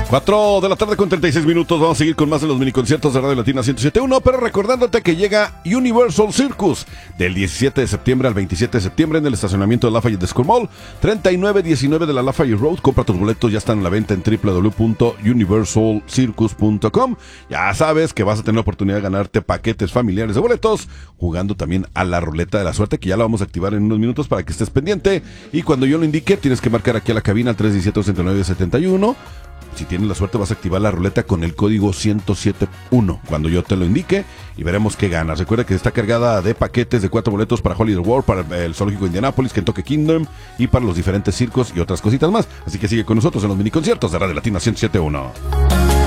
4 de la tarde con 36 minutos. Vamos a seguir con más de los miniconciertos de Radio Latina 107.1, pero recordándote que llega Universal Circus del 17 de septiembre al 27 de septiembre en el estacionamiento de Lafayette School Mall, 3919 de la Lafayette Road. Compra tus boletos, ya están en la venta en www.universalcircus.com. Ya sabes que vas a tener la oportunidad de ganarte paquetes familiares de boletos, jugando también a la ruleta de la suerte, que ya la vamos a activar en unos minutos para que estés pendiente. Y cuando yo lo indique, tienes que marcar aquí a la cabina al 317-6971. Si tienes la suerte, vas a activar la ruleta con el código 1071 cuando yo te lo indique y veremos qué ganas. Recuerda que está cargada de paquetes de 4 boletos para Holiday World, para el Zoológico de Indianápolis, Kentucky Kingdom y para los diferentes circos y otras cositas más. Así que sigue con nosotros en los miniconciertos de Radio Latina 107.1.